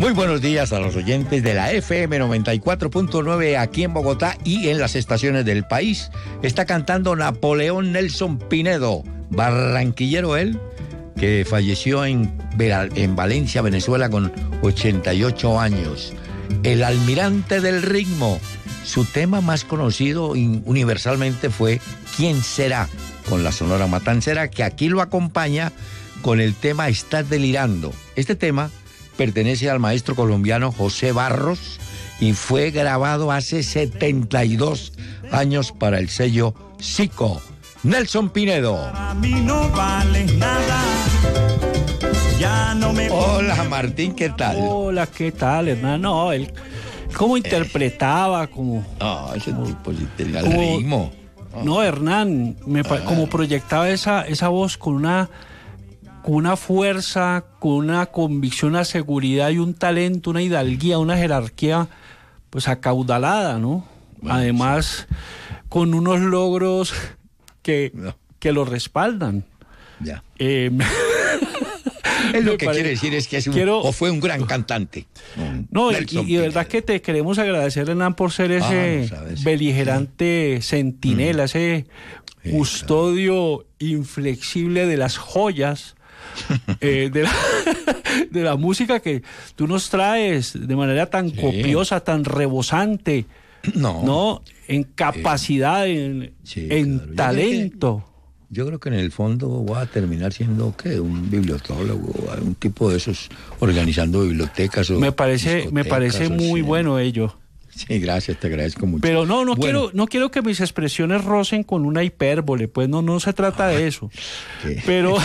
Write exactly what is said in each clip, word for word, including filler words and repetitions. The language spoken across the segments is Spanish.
Muy buenos días a los oyentes de la F M noventa y cuatro punto nueve aquí en Bogotá y en las estaciones del país. Está cantando Napoleón Nelson Pinedo, barranquillero él, que falleció en, en Valencia, Venezuela, con ochenta y ocho años. El almirante del ritmo. Su tema más conocido universalmente fue ¿Quién será?, con la Sonora Matancera, que aquí lo acompaña con el tema Estás delirando. Este tema pertenece al maestro colombiano José Barros y fue grabado hace setenta y dos años para el sello Zico. Nelson Pinedo. Para mí no vale nada. Ya no me... Hola Martín, ¿qué tal? Hola, ¿qué tal, hermano? Él, ¿cómo interpretaba? Como, No, ese como, tipo sí tenía el como, ritmo. No, Hernán, me, ah. como proyectaba esa, esa voz con una... con una fuerza, con una convicción, una seguridad y un talento, una hidalguía, una jerarquía, pues acaudalada, ¿no? Bueno, además, sí, con unos logros que, no. que lo respaldan. Ya. Eh, es lo que pare... quiere decir es que es un, Quiero... o fue un gran cantante. No, y, y de verdad que te queremos agradecer, Hernán, por ser ese ah, no beligerante sí. centinela, mm. ese sí, custodio claro. inflexible de las joyas. eh, de, la, de la música que tú nos traes de manera tan sí. copiosa, tan rebosante, no, ¿no? En capacidad, eh, en, sí, en claro. talento. Yo creo, que, yo creo que en el fondo voy a terminar siendo ¿qué? Un bibliotólogo, un tipo de esos organizando bibliotecas. O me parece, me parece muy sí. bueno ello. Sí, gracias, te agradezco mucho. Pero no, no bueno. quiero, no quiero que mis expresiones rocen con una hipérbole, pues no, no se trata de eso. ¿Qué? Pero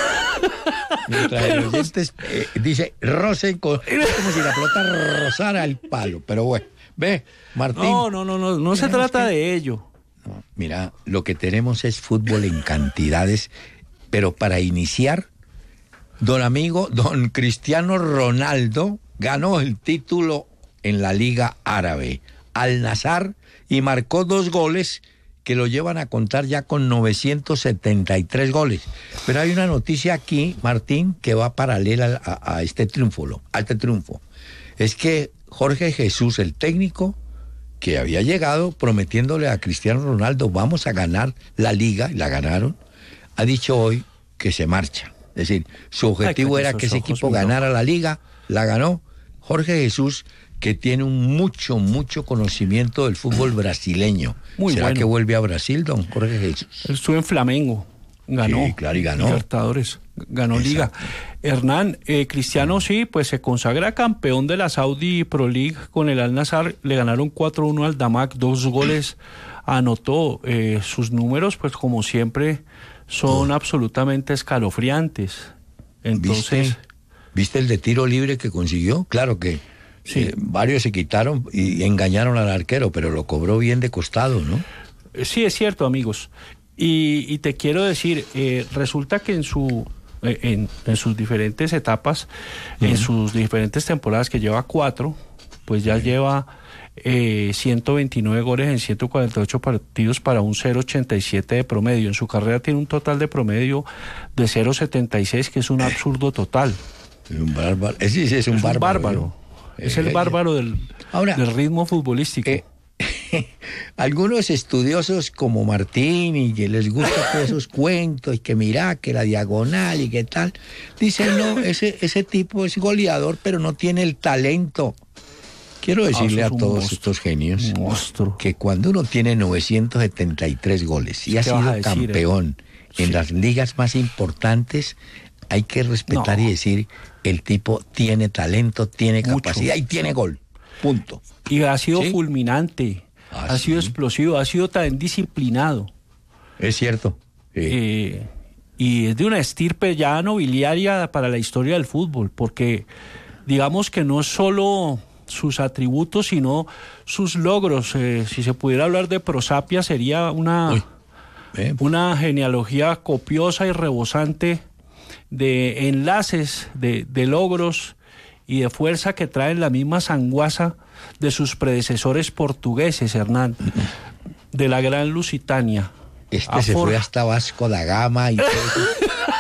mientras el oyente eh, dice rocen con, es como si la pelota rozara el palo, pero bueno, ve, Martín. No, no, no, no, no se trata que... de ello. No, mira, lo que tenemos es fútbol en cantidades, pero para iniciar, don amigo, don Cristiano Ronaldo ganó el título en la Liga Árabe, Al Nassr, y marcó dos goles que lo llevan a contar ya con novecientos setenta y tres goles. Pero hay una noticia aquí, Martín, que va paralela a, a este triunfo, a este triunfo. Es que Jorge Jesús, el técnico, que había llegado prometiéndole a Cristiano Ronaldo, vamos a ganar la Liga, y la ganaron, ha dicho hoy que se marcha. Es decir, su objetivo Ay, era que ese equipo ganara la Liga, la ganó. Jorge Jesús, que tiene un mucho, mucho conocimiento del fútbol brasileño. Muy ¿Será bueno. que vuelve a Brasil, don Jorge Jesús? Estuvo en Flamengo, ganó. Sí, claro, y ganó. Libertadores, ganó Exacto. Liga. Hernán, eh, Cristiano sí, pues se consagra campeón de la Saudi Pro League con el Al Nassr, le ganaron cuatro uno al Damak, dos goles anotó. Eh, sus números, pues como siempre, son oh. absolutamente escalofriantes. Entonces... ¿Viste? ¿Viste el de tiro libre que consiguió? Claro que sí. eh, varios se quitaron y engañaron al arquero, pero lo cobró bien de costado, ¿no? Sí, es cierto, amigos. Y, y te quiero decir, eh, resulta que en su eh, en, en sus diferentes etapas, uh-huh. en sus diferentes temporadas, que lleva cuatro, pues ya uh-huh. lleva eh, ciento veintinueve goles en ciento cuarenta y ocho partidos para un cero ochenta y siete de promedio. En su carrera tiene un total de promedio de cero setenta y seis, que es un absurdo total. Es un bárbaro. Ese sí es un es bárbaro. Un bárbaro. Es el bárbaro del, Ahora, del ritmo futbolístico. Eh, algunos estudiosos como Martín y que les gusta todos esos cuentos y que mira que la diagonal y que tal, dicen no, ese, ese tipo es goleador pero no tiene el talento. Quiero decirle ah, a todos monstruo, estos genios monstruo. que cuando uno tiene novecientos setenta y tres goles y ha sido decir, campeón eh? en sí. las ligas más importantes, hay que respetar no. y decir el tipo tiene talento, tiene capacidad Mucho. y tiene gol. Punto. Y ha sido ¿Sí? fulminante, ah, ha sí. sido explosivo, ha sido tan disciplinado. Es cierto. Sí. Eh, y es de una estirpe ya nobiliaria para la historia del fútbol, porque digamos que no es solo sus atributos, sino sus logros. Eh, si se pudiera hablar de prosapia, sería una, eh. una genealogía copiosa y rebosante de enlaces, de, de logros y de fuerza que traen la misma sanguaza de sus predecesores portugueses, Hernán, de la Gran Lusitania. Este se fue hasta Vasco da Gama y todo eso.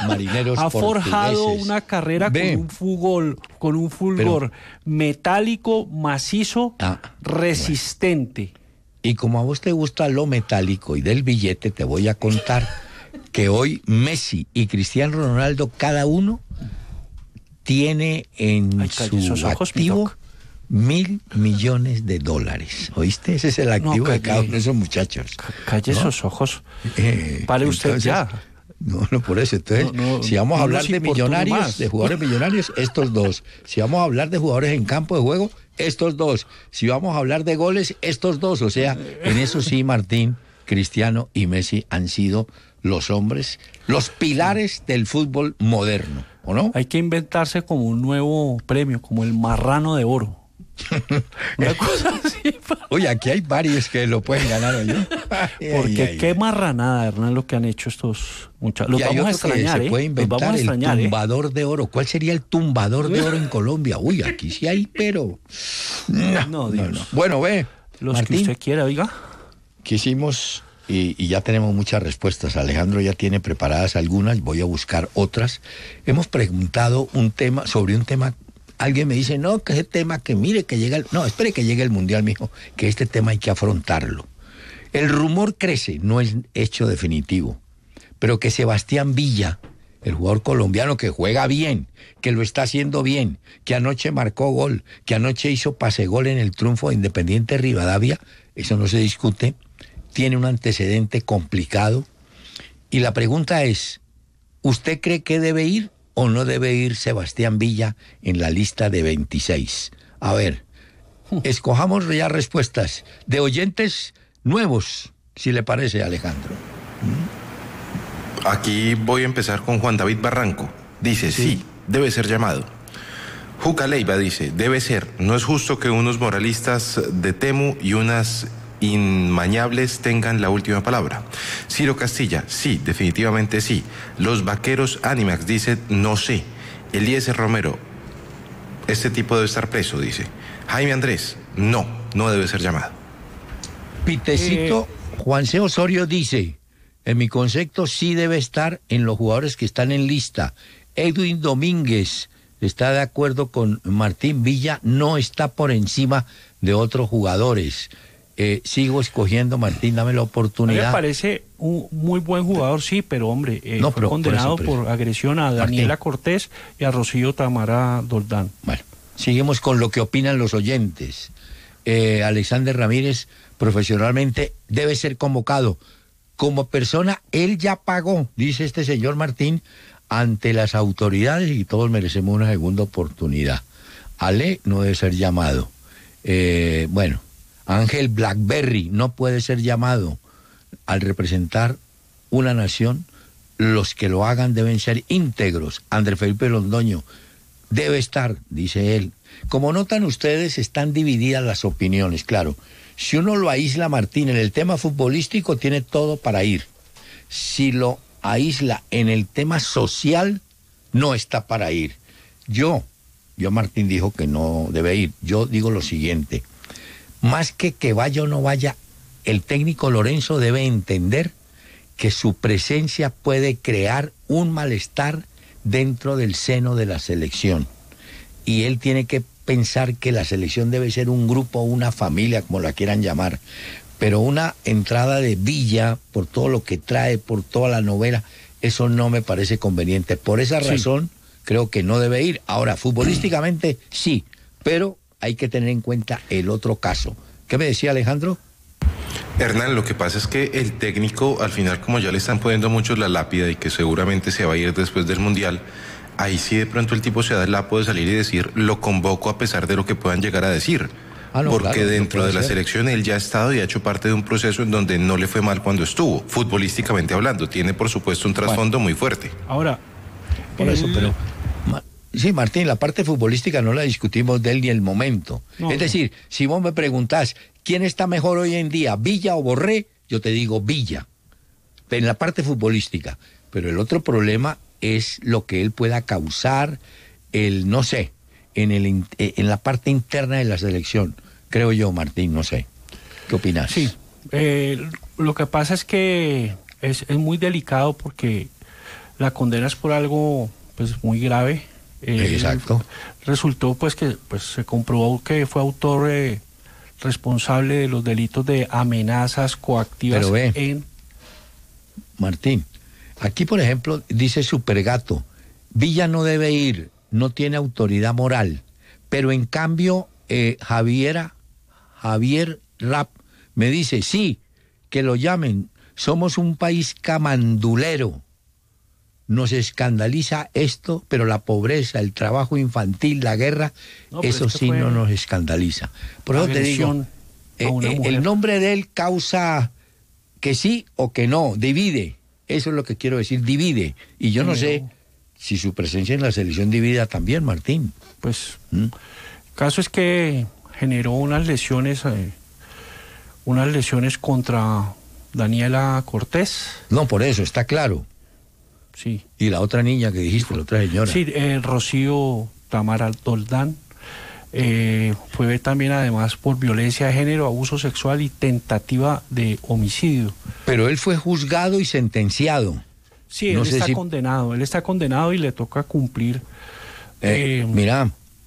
marineros ha forjado portugueses. una carrera Ve. con un fulgor, con un fulgor metálico, macizo, Ah, resistente. Y como a vos te gusta lo metálico y del billete, te voy a contar que hoy Messi y Cristiano Ronaldo, cada uno tiene en Ay, calle esos su ojos, activo Pitoc. mil millones de dólares. ¿Oíste? Ese es el activo de calle. cada uno de esos muchachos. Calle ¿No? esos ojos. Eh, Pare usted entonces, ya. No, no, por eso. Entonces, No, no, si vamos a no hablar nos de importune millonarios, más. de jugadores millonarios, estos dos. Si vamos a hablar de jugadores en campo de juego, estos dos. Si vamos a hablar de goles, estos dos. O sea, en eso sí, Martín, Cristiano y Messi han sido los hombres, los pilares del fútbol moderno, ¿o no? Hay que inventarse como un nuevo premio, como el marrano de oro. Una cosa así. Oye, aquí hay varios que lo pueden ganar, ¿o yo? Porque Ay, ay, qué ay. marranada, Hernán, lo que han hecho estos muchachos. Los Y hay vamos a otro que extrañar, se ¿eh? puede Los vamos a inventar, el extrañar, ¿eh? tumbador de oro. ¿Cuál sería el tumbador de oro en Colombia? Uy, aquí sí hay, pero... No, No, Dios. Bueno, ve, Los Martín, que usted quiera, oiga. quisimos, y, y ya tenemos muchas respuestas. Alejandro ya tiene preparadas algunas, voy a buscar otras. Hemos preguntado un tema, sobre un tema. Alguien me dice, no, que ese tema, que mire, que llega el... No, espere que llegue el Mundial, mijo, que este tema hay que afrontarlo. El rumor crece, no es hecho definitivo, pero que Sebastián Villa, el jugador colombiano que juega bien, que lo está haciendo bien, que anoche marcó gol, que anoche hizo pase gol en el triunfo de Independiente Rivadavia, eso no se discute, tiene un antecedente complicado. Y la pregunta es, ¿usted cree que debe ir o no debe ir Sebastián Villa en la lista de veintiséis? A ver, escojamos ya respuestas de oyentes nuevos, si le parece, Alejandro. Aquí voy a empezar con Juan David Barranco. Dice, sí, sí debe ser llamado. Juca Leiva dice, debe ser. No es justo que unos moralistas de Temu y unas inmañables tengan la última palabra. Ciro Castilla, sí, definitivamente sí. Los vaqueros Animax dice, no sé. Eliezer Romero, este tipo debe estar preso, dice. Jaime Andrés, no, no debe ser llamado. Pitecito, eh... Juan C. Osorio dice, en mi concepto sí debe estar en los jugadores que están en lista. Edwin Domínguez está de acuerdo con Martín Villa, no está por encima de otros jugadores. Eh, sigo escogiendo, Martín, dame la oportunidad. A mí me parece un muy buen jugador, sí, pero hombre, eh, no, fue pero, condenado por, eso, por, por agresión a Daniela Martín. Cortés y a Rocío Tamara Doldán. Bueno, seguimos con lo que opinan los oyentes. Eh, Alexander Ramírez, profesionalmente, debe ser convocado. Como persona, él ya pagó, dice este señor Martín, ante las autoridades y todos merecemos una segunda oportunidad. Ale no debe ser llamado. Eh, bueno, Ángel Blackberry no puede ser llamado. Al representar una nación, los que lo hagan deben ser íntegros. André Felipe Londoño debe estar, dice él. Como notan ustedes, están divididas las opiniones, claro. Si uno lo aísla, Martín, en el tema futbolístico, tiene todo para ir. Si lo aísla en el tema social, no está para ir. Yo, yo Martín dijo que no debe ir. Yo digo lo siguiente. Más que que vaya o no vaya, el técnico Lorenzo debe entender que su presencia puede crear un malestar dentro del seno de la selección. Y él tiene que pensar que la selección debe ser un grupo, una familia, como la quieran llamar. Pero una entrada de Villa, por todo lo que trae, por toda la novela, eso no me parece conveniente. Por esa razón, sí, creo que no debe ir. Ahora, futbolísticamente, sí, pero hay que tener en cuenta el otro caso. ¿Qué me decía Alejandro? Hernán, lo que pasa es que el técnico, al final, como ya le están poniendo mucho la lápida y que seguramente se va a ir después del Mundial, ahí sí de pronto el tipo se da el lapo de salir y decir, lo convoco a pesar de lo que puedan llegar a decir. Ah, no, porque claro, dentro no de la ser. selección él ya ha estado y ha hecho parte de un proceso en donde no le fue mal cuando estuvo, futbolísticamente hablando. Tiene, por supuesto, un trasfondo bueno, muy fuerte. Ahora, por el... eso, pero... Sí, Martín, la parte futbolística no la discutimos de él ni el momento. No, es decir, no. si vos me preguntás, ¿quién está mejor hoy en día, Villa o Borré? Yo te digo Villa, en la parte futbolística. Pero el otro problema es lo que él pueda causar, el, no sé, en, el, en la parte interna de la selección. Creo yo, Martín, no sé. ¿Qué opinas? Sí, eh, lo que pasa es que es, es muy delicado porque la condena es por algo pues muy grave. Eh, Exacto. Resultó pues que pues se comprobó que fue autor eh, responsable de los delitos de amenazas coactivas. Pero ve, en Martín, aquí por ejemplo dice Supergato, Villa no debe ir, no tiene autoridad moral, pero en cambio eh, Javiera, Javier Rap me dice, sí, que lo llamen, somos un país camandulero, nos escandaliza esto, pero la pobreza, el trabajo infantil, la guerra, No, pero eso es que sí fue no nos escandaliza. Por eso te digo, agresión a eh, una eh, mujer. el nombre de él causa que sí o que no, divide, eso es lo que quiero decir, divide, y yo no Pero- sé si su presencia en la selección divida también, Martín. Pues ¿Mm? el caso es que generó unas lesiones, eh, unas lesiones contra Daniela Cortés. No, por eso, está claro. Sí, Y la otra niña que dijiste, la otra señora. sí, eh, Rocío Tamara Doldán. Eh, fue también además por violencia de género, abuso sexual y tentativa de homicidio. Pero él fue juzgado y sentenciado. Sí, él No sé está si- condenado, él está condenado y le toca cumplir. Eh, eh, mira,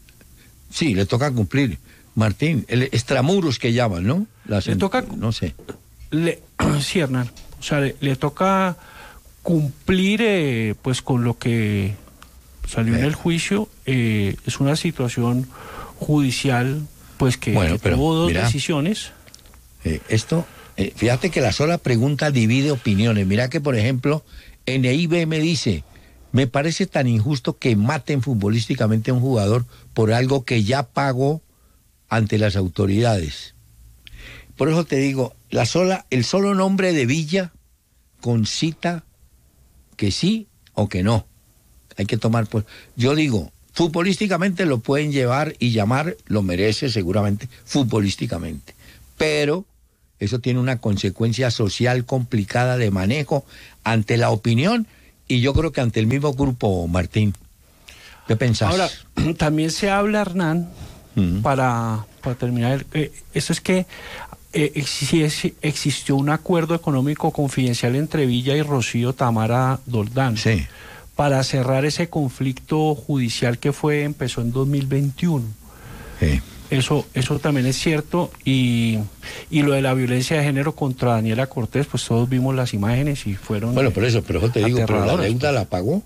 sí, le toca cumplir. Martín, el extramuros que llaman, ¿no? La Le sen- toca- No sé. Le, sí, Hernán. O sea, le, le toca cumplir eh, pues con lo que salió en Eh. el juicio. Eh, es una situación judicial pues que, Bueno, que pero, tuvo dos mira. decisiones. Eh, esto, eh, fíjate que la sola pregunta divide opiniones. Mira que, por ejemplo, N I B me dice, me parece tan injusto que maten futbolísticamente a un jugador por algo que ya pagó ante las autoridades. Por eso te digo, la sola, el solo nombre de Villa concita que sí o que no. Hay que tomar, pues, yo digo, futbolísticamente lo pueden llevar y llamar, lo merece seguramente, futbolísticamente. Pero eso tiene una consecuencia social complicada de manejo ante la opinión y yo creo que ante el mismo grupo, Martín. ¿Qué pensás? Ahora, también se habla, Hernán, Mm. para, para terminar, eh, eso es que eh, ex- si es- existió un acuerdo económico confidencial entre Villa y Rocío Tamara Doldán. Sí. Para cerrar ese conflicto judicial que fue empezó en dos mil veintiuno. Sí. Eso eso también es cierto y, y lo de la violencia de género contra Daniela Cortés, pues todos vimos las imágenes y fueron Bueno, por eso, pero yo te digo, pero la aterradoras, deuda la pagó.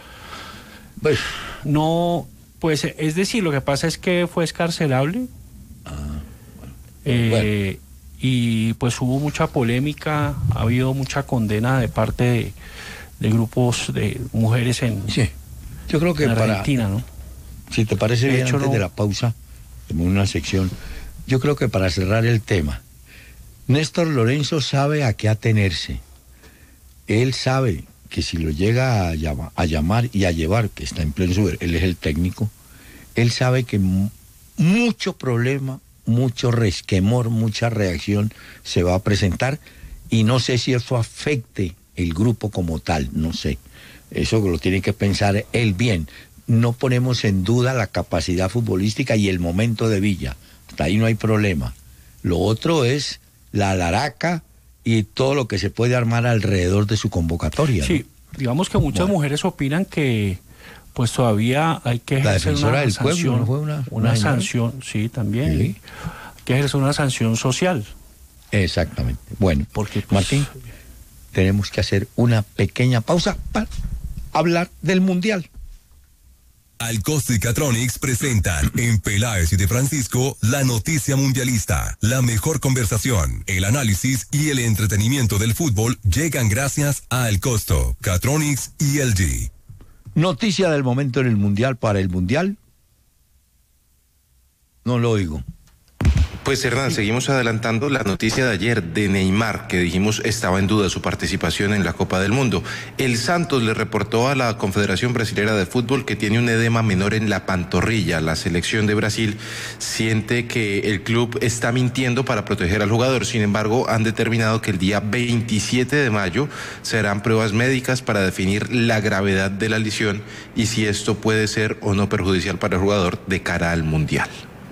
Pues, no, pues es decir, lo que pasa es que fue escarcelable. Eh, y pues hubo mucha polémica, ha habido mucha condena de parte de, de grupos de mujeres en, sí. Yo creo que en para, Argentina, ¿no? si te parece De bien, hecho, antes no. de la pausa, en una sección, yo creo que para cerrar el tema, Néstor Lorenzo sabe a qué atenerse. Él sabe que si lo llega a, llama, a llamar y a llevar, que está en pleno super, él es el técnico, él sabe que m- mucho problema, mucho resquemor, mucha reacción se va a presentar y no sé si eso afecte el grupo como tal, no sé. Eso lo tiene que pensar él bien. No ponemos en duda la capacidad futbolística y el momento de Villa. Hasta ahí no hay problema. Lo otro es la laraca y todo lo que se puede armar alrededor de su convocatoria. ¿no? Sí, digamos que muchas Bueno. mujeres opinan que pues todavía hay que La ejercer defensora una del pueblo, sanción, ¿no fue una- una, una señora? sanción, sí, también, Sí. y hay que ejercer una sanción social, Exactamente. Bueno, porque pues, Martín, tenemos que hacer una pequeña pausa para hablar del Mundial. Alcosta y Catronics presentan en Peláez y de Francisco la noticia mundialista. La mejor conversación, el análisis y el entretenimiento del fútbol llegan gracias a Alcosto, Catronics y L G. Noticia del momento en el Mundial para el Mundial. No lo oigo. Pues Hernán, seguimos adelantando la noticia de ayer de Neymar, que dijimos estaba en duda su participación en la Copa del Mundo. El Santos le reportó a la Confederación Brasilera de Fútbol que tiene un edema menor en la pantorrilla. La selección de Brasil siente que el club está mintiendo para proteger al jugador. Sin embargo, han determinado que el día veintisiete de mayo serán pruebas médicas para definir la gravedad de la lesión y si esto puede ser o no perjudicial para el jugador de cara al Mundial.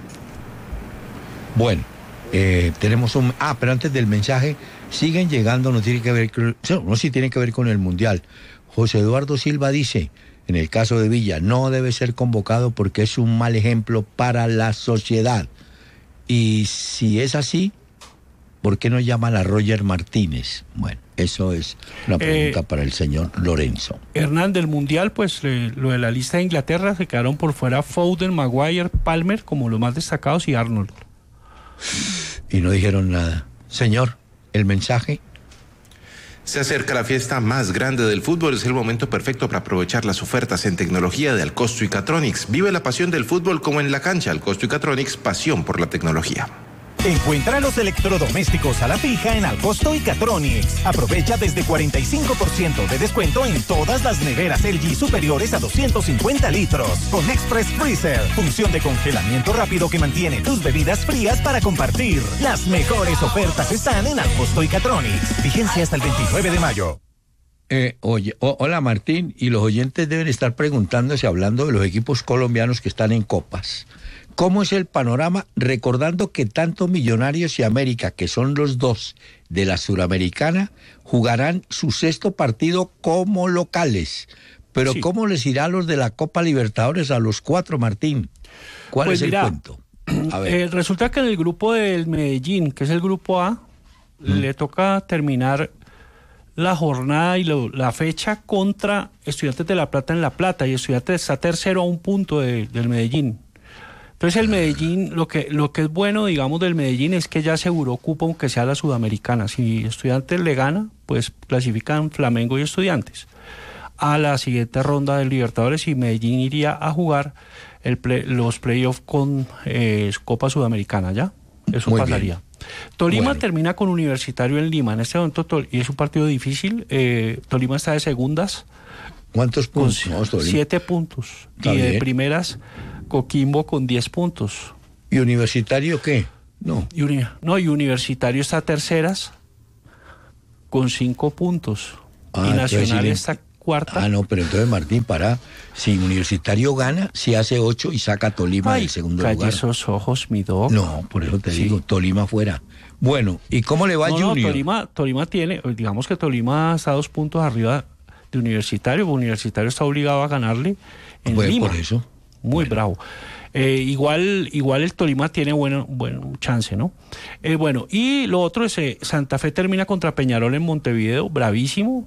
Bueno, eh, tenemos un... Ah, pero antes del mensaje, siguen llegando, no tiene que ver con... No, no sí tiene que ver con el Mundial. José Eduardo Silva dice, en el caso de Villa, no debe ser convocado porque es un mal ejemplo para la sociedad. Y si es así, ¿por qué no llaman a Roger Martínez? Bueno, eso es una pregunta eh, para el señor Lorenzo. Hernán, del Mundial, pues eh, lo de la lista de Inglaterra, se quedaron por fuera Foden, Maguire, Palmer como los más destacados y Arnold. Y no dijeron nada. Señor, el mensaje. Se acerca la fiesta más grande del fútbol, es el momento perfecto para aprovechar las ofertas en tecnología de Alcosto y Catronics. Vive la pasión del fútbol como en la cancha. Alcosto y Catronics, pasión por la tecnología. Encuentra los electrodomésticos a la fija en Alcosto y Catronics. Aprovecha desde cuarenta y cinco por ciento de descuento en todas las neveras L G superiores a doscientos cincuenta litros. Con Express Freezer, función de congelamiento rápido que mantiene tus bebidas frías para compartir. Las mejores ofertas están en Alcosto y Catronics. Vigencia hasta el veintinueve de mayo. Eh, oye, oh, hola Martín, y los oyentes deben estar preguntándose, hablando de los equipos colombianos que están en copas. ¿Cómo es el panorama? Recordando que tanto Millonarios y América, que son los dos de la Suramericana, jugarán su sexto partido como locales. Pero sí. ¿Cómo les irá a los de la Copa Libertadores, a los cuatro, Martín? ¿Cuál pues es mira, el cuento? A ver. Eh, resulta que en el grupo del Medellín, que es el grupo A, ¿Mm? le toca terminar la jornada y lo, la fecha contra Estudiantes de La Plata en La Plata, y Estudiantes está tercero a un punto de, del Medellín. Entonces el Medellín, lo que lo que es bueno, digamos, del Medellín es que ya aseguró cupo aunque sea la Sudamericana. Si Estudiantes le gana, pues clasifican Flamengo y Estudiantes a la siguiente ronda del Libertadores, y Medellín iría a jugar el play, los playoffs con eh, Copa Sudamericana, ¿ya? Eso Muy pasaría. Bien. Tolima bueno. termina con Universitario en Lima. En este momento, y es un partido difícil, eh, Tolima está de segundas. ¿Cuántos puntos? No, siete puntos. Está y bien. De primeras, Coquimbo con diez puntos. ¿Y Universitario qué? No. Y uni, no, y Universitario está terceras con cinco puntos. Ah, y Nacional sí le... está cuarta. Ah, no, pero entonces Martín, para, si Universitario gana, si hace ocho y saca a Tolima Ay, del segundo calle lugar. Esos ojos, mi doc. No, por eso te sí. digo, Tolima fuera. Bueno, ¿y cómo le va no, a Junior? No, Tolima, Tolima tiene, digamos que Tolima está dos puntos arriba de Universitario, porque Universitario está obligado a ganarle en pues Lima. Por eso. Muy bueno. bravo. Eh, igual, igual el Tolima tiene bueno, buen chance, ¿no? Eh, bueno, y lo otro es eh, Santa Fe termina contra Peñarol en Montevideo, bravísimo,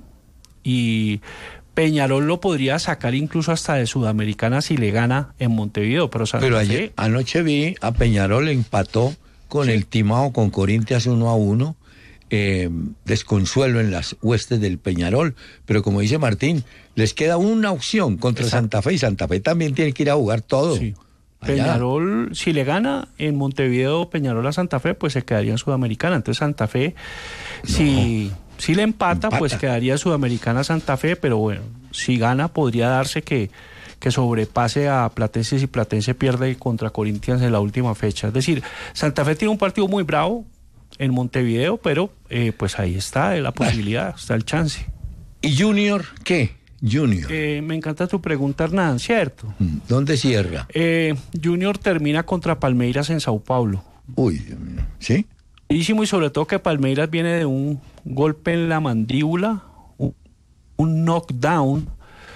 y Peñarol lo podría sacar incluso hasta de Sudamericana si le gana en Montevideo, pero Santa Pero Fe... ayer, anoche vi a Peñarol empató con sí. el Timao, con Corinthians uno a uno, eh, desconsuelo en las huestes del Peñarol, pero como dice Martín, les queda una opción contra Exacto. Santa Fe, y Santa Fe también tiene que ir a jugar todo. Sí. Peñarol, si le gana en Montevideo Peñarol a Santa Fe, pues se quedaría en Sudamericana. Entonces Santa Fe, no. si, si le empata, empata, pues quedaría Sudamericana Santa Fe, pero bueno, si gana podría darse que, que sobrepase a Platense si Platense pierde contra Corinthians en la última fecha. Es decir, Santa Fe tiene un partido muy bravo en Montevideo, pero eh, pues ahí está la posibilidad, está el chance. ¿Y Junior qué? Junior. Eh, me encanta tu pregunta, Hernán, ¿cierto? ¿Dónde cierra? Eh, Junior termina contra Palmeiras en Sao Paulo. Uy, Dios mío. ¿Sí? Y sobre todo que Palmeiras viene de un golpe en la mandíbula, un, un knockdown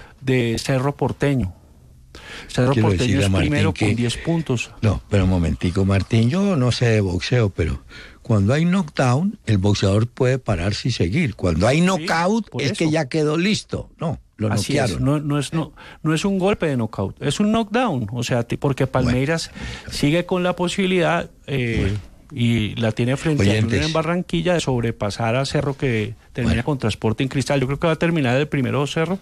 de Cerro Porteño. Cerro Quiero Porteño es Martín primero que... con diez puntos. No, pero un momentico, Martín, yo no sé de boxeo, pero cuando hay knockdown, el boxeador puede pararse y seguir. Cuando hay knockout, sí, es eso. Que ya quedó listo. No, lo Así noquearon. Es. No, no, es, no, no es un golpe de knockout, es un knockdown. O sea, porque Palmeiras bueno. sigue con la posibilidad, eh, bueno. y la tiene frente Oyentes. a Junior en Barranquilla, de sobrepasar a Cerro, que termina bueno. con Transporte en Cristal. Yo creo que va a terminar el primero Cerro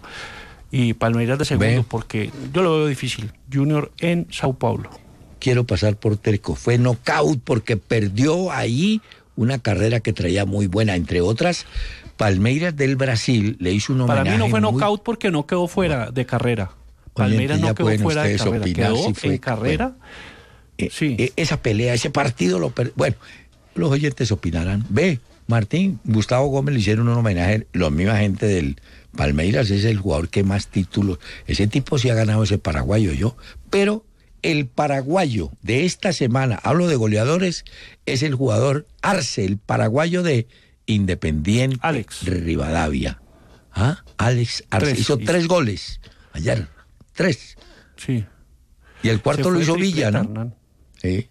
y Palmeiras de segundo, Ve. porque yo lo veo difícil. Junior en Sao Paulo. Quiero pasar por terco. Fue knockout porque perdió ahí una carrera que traía muy buena. Entre otras, Palmeiras del Brasil le hizo un homenaje. Para mí no fue muy... knockout porque no quedó fuera de carrera. Palmeiras no quedó fuera de carrera. Quedó si fue, en carrera. Bueno, eh, sí. eh, esa pelea, ese partido lo perdió. Bueno, los oyentes opinarán. Ve, Martín, Gustavo Gómez le hicieron un homenaje. La misma gente del Palmeiras es el jugador que más títulos. Ese tipo sí ha ganado, ese paraguayo yo. Pero el paraguayo de esta semana, hablo de goleadores, es el jugador Arce, el paraguayo de Independiente Alex Rivadavia. ¿Ah? Alex Arce Tres, hizo hizo. tres goles ayer. Tres. Sí. Y el cuarto Se lo fue hizo tripleta, Villa, ¿no? Hernán. Sí.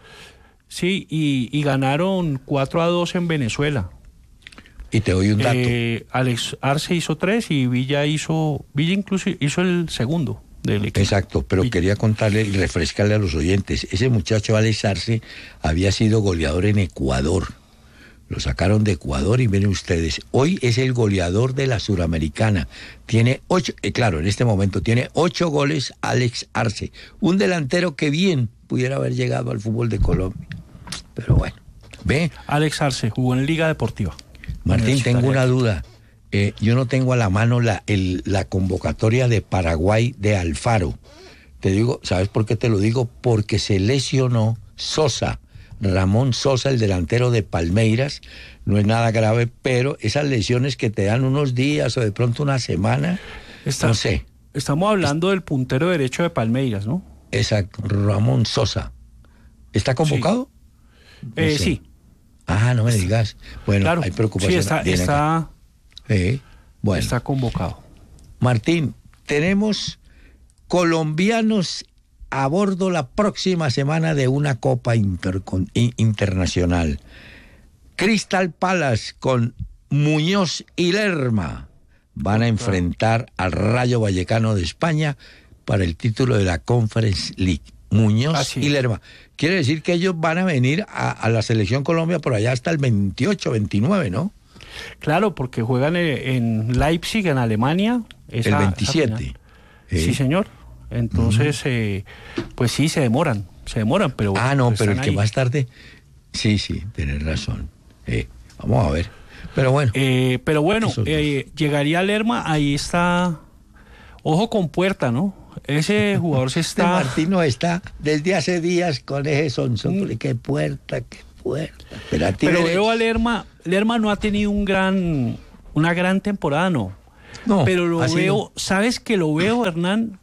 Sí, y, y ganaron cuatro a dos en Venezuela. Y te doy un dato. Eh, Alex Arce hizo tres y Villa hizo, Villa incluso hizo el segundo del equipo. Exacto, pero Villa. quería contarle y refrescarle a los oyentes. Ese muchacho Alex Arce había sido goleador en Ecuador. Lo sacaron de Ecuador y miren ustedes, hoy es el goleador de la Suramericana. Tiene ocho, eh, claro, en este momento tiene ocho goles Alex Arce. Un delantero que bien pudiera haber llegado al fútbol de Colombia. Pero bueno, ve, Alex Arce jugó en Liga Deportiva. Martín, tengo una duda. Eh, yo no tengo a la mano la, el, la convocatoria de Paraguay de Alfaro. Te digo, ¿sabes por qué te lo digo? Porque se lesionó Sosa. Ramón Sosa, el delantero de Palmeiras, no es nada grave, pero esas lesiones que te dan unos días o de pronto una semana, Está- no sé. Estamos hablando del puntero derecho de Palmeiras, ¿no? Exacto, Ramón Sosa. ¿Está convocado? No Eh, sé. Sí, Ah, no me digas. Bueno, claro. hay preocupación. Sí, está, Viene acá. está, Eh, bueno, está convocado. Martín, tenemos colombianos a bordo la próxima semana de una Copa intercon- i- Internacional. Crystal Palace con Muñoz y Lerma van a enfrentar al Rayo Vallecano de España para el título de la Conference League. Muñoz Así y es. Lerma. Quiere decir que ellos van a venir a, a la Selección Colombia por allá hasta el veintiocho, veintinueve, ¿no? Claro, porque juegan eh, en Leipzig, en Alemania. esa- el esa veintisiete. final. Eh. Sí, señor. Entonces, eh, pues sí, se demoran, se demoran, pero... Ah, no, pero el están que ahí. más tarde... Sí, sí, tienes razón. Eh, vamos a ver. Pero bueno. Eh, pero bueno, Esos dos. eh, llegaría Lerma, ahí está... Ojo con Puerta, ¿no? Ese jugador se Este está... Martino está desde hace días con ese sonson. Qué puerta, qué puerta. Pero, a ti Pero me- veo a Lerma, Lerma no ha tenido un gran, una gran temporada, no. No, Pero lo ha sido- veo, ¿sabes que lo veo, Hernán?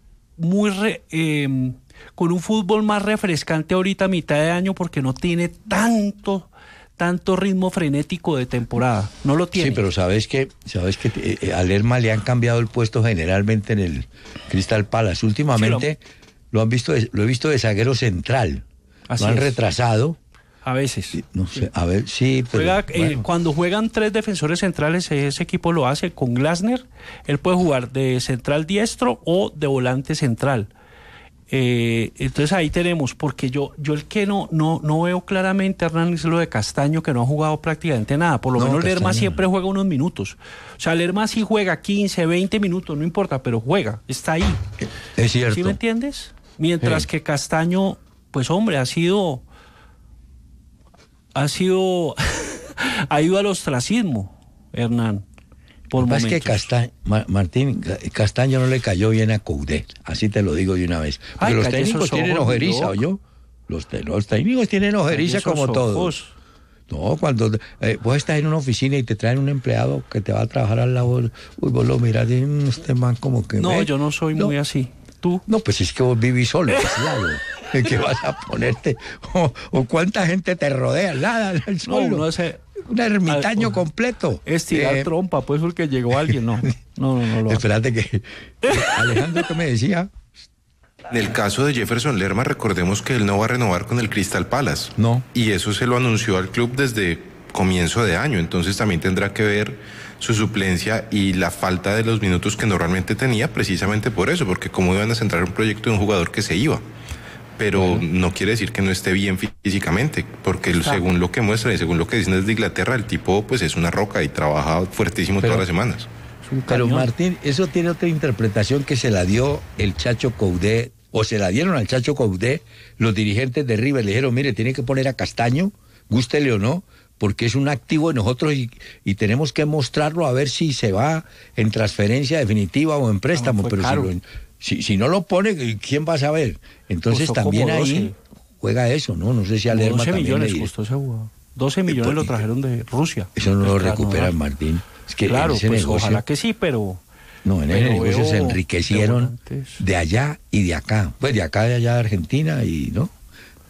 Muy re- eh, con un fútbol más refrescante ahorita a mitad de año porque no tiene tanto, tanto ritmo frenético de temporada. No lo tiene. Sí, pero sabes que, sabes que eh, eh, a Lerma le han cambiado el puesto generalmente en el Crystal Palace. Últimamente lo han visto, de- lo he visto de zaguero central. Así lo han es. retrasado. A veces. No sé, a ver, sí, pero Juega, eh, bueno. cuando juegan tres defensores centrales, ese equipo lo hace con Glasner. Él puede jugar de central diestro o de volante central. Eh, entonces ahí tenemos, porque yo yo el que no no no veo claramente, Hernán, es lo de Castaño, que no ha jugado prácticamente nada. Por lo No, menos Lerma Castaño siempre no. juega unos minutos. O sea, Lerma sí juega quince, veinte minutos, no importa, pero juega, está ahí. Es cierto. ¿Sí me entiendes? Mientras Sí. que Castaño, pues hombre, ha sido ha sido ha ido al ostracismo, Hernán, por Lo que pasa momentos. es que Castaño, Ma- Martín, Ca- Castaño no le cayó bien a Coudet, así te lo digo de una vez. Porque Ay, los calle técnicos esos tienen ojos, mi ojeriza, loco. ¿oyó? Los, te- los técnicos tienen ojeriza Esos como todos. ojos. No, cuando eh, vos estás en una oficina y te traen un empleado que te va a trabajar al lado, uy, vos lo miras y "Mm, este man como que... No, ve". yo no soy No. muy así. ¿Tú? No, pues es que vos vivís solo, aislado. ¿En qué vas a ponerte? O, o cuánta gente te rodea, nada, al No, solo. uno hace Un ermitaño al- completo. estirar Eh, trompa, pues porque llegó alguien, no. No, no, no lo hace. Espérate que... Alejandro, ¿qué me decía? En el caso de Jefferson Lerma, recordemos que él no va a renovar con el Crystal Palace. No. Y eso se lo anunció al club desde comienzo de año, entonces también tendrá que ver su suplencia y la falta de los minutos que normalmente tenía, precisamente por eso, porque cómo iban a centrar un proyecto de un jugador que se iba. Pero no quiere decir que no esté bien físicamente, porque Exacto. según lo que muestra y según lo que dicen desde Inglaterra, el tipo pues es una roca y trabaja fuertísimo Pero- todas las semanas. Es un Pero cañón. Martín, eso tiene otra interpretación que se la dio el Chacho Coudet, o se la dieron al Chacho Coudet, los dirigentes de River le dijeron, mire, tiene que poner a Castaño, gústele o no, porque es un activo de nosotros y, y tenemos que mostrarlo a ver si se va en transferencia definitiva o en préstamo, fue pero si, caro. lo- si, si no lo pone, ¿quién va a saber? Entonces Costó también como ahí doce. juega eso, ¿no? No sé si a Lerma doce también le millones diré. costó ese jugador. doce millones pues, lo trajeron de Rusia. Eso no lo Para recuperan, dar. Martín. Es que Claro, en ese pues negocio... ojalá que sí, pero... No, en ese Pero negocio se veo enriquecieron de volantes. de allá y de acá. Pues de acá, de allá de Argentina y, ¿no?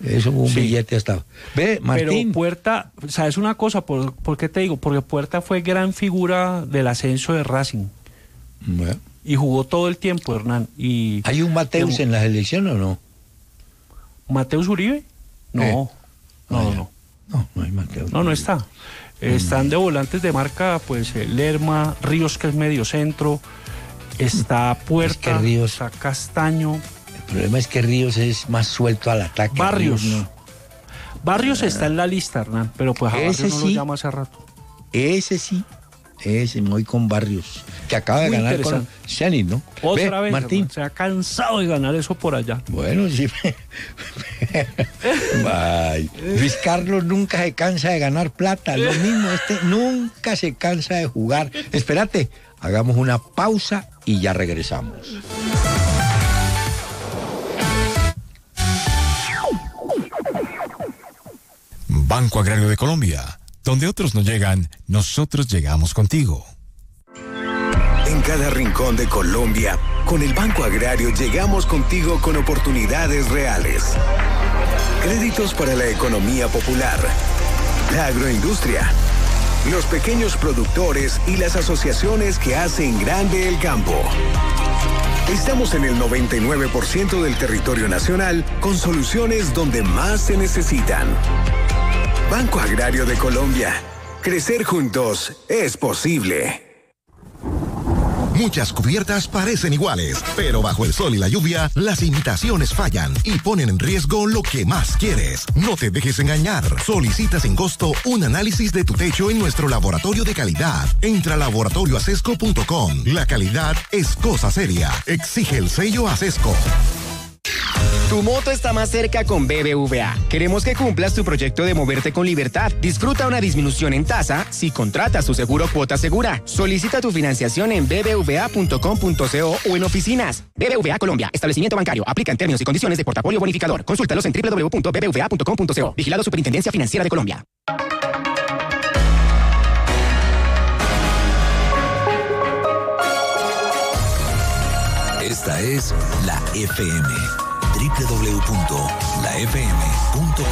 Eso fue un Sí. billete hasta... Ve, Martín. Pero Puerta, ¿sabes una cosa? ¿Por, ¿Por qué te digo? Porque Puerta fue gran figura del ascenso de Racing. Bueno. Y jugó todo el tiempo, Hernán. Y ¿Hay un Mateus en la selección o no? ¿Mateus Uribe? No. Eh. No, Ah, no, ya. no. No, no hay Mateus. No, no está. Están de volantes de marca, pues, eh, Lerma, Ríos, que es medio centro, está Puerta, Es que Ríos- está Castaño, El problema es que Ríos es más suelto al ataque. Barrios. Ríos no. Barrios está en la lista, Hernán, pero pues a Ese Barrios no sí. lo llama hace rato. Ese sí. Ese, me voy con Barrios. Que acaba de Muy ganar con interesante. Zenit, ¿no? Otra Ve, vez, Martín. Hernán, se ha cansado de ganar eso por allá. Bueno, sí. Ay, Luis Carlos nunca se cansa de ganar plata. Lo mismo, este nunca se cansa de jugar. Espérate, hagamos una pausa y ya regresamos. Banco Agrario de Colombia. Donde otros no llegan, nosotros llegamos contigo. En cada rincón de Colombia, con el Banco Agrario llegamos contigo con oportunidades reales. Créditos para la economía popular, la agroindustria, los pequeños productores y las asociaciones que hacen grande el campo. Estamos en el noventa y nueve por ciento del territorio nacional con soluciones donde más se necesitan. Banco Agrario de Colombia. Crecer juntos es posible. Muchas cubiertas parecen iguales, pero bajo el sol y la lluvia, las imitaciones fallan y ponen en riesgo lo que más quieres. No te dejes engañar. Solicita sin costo un análisis de tu techo en nuestro laboratorio de calidad. Entra a laboratorio acesco punto com. La calidad es cosa seria. Exige el sello Acesco. Tu moto está más cerca con B B V A. Queremos que cumplas tu proyecto de moverte con libertad. Disfruta una disminución en tasa si contratas tu seguro Cuota Segura. Solicita tu financiación en b b v a punto com punto co o en oficinas. B B V A Colombia. Establecimiento bancario. Aplica en términos y condiciones de portafolio bonificador. Consúltalos en w w w punto b b v a punto com punto co. Vigilado Superintendencia Financiera de Colombia. Esta es la F M. doble u doble u doble u punto la f m punto com